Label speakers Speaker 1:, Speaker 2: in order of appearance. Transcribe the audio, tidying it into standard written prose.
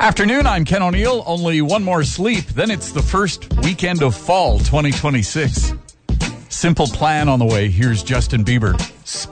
Speaker 1: Afternoon, I'm Ken O'Neill. Only one more sleep, then it's the first weekend of fall 2026. Simple Plan on the way. Here's Justin Bieber.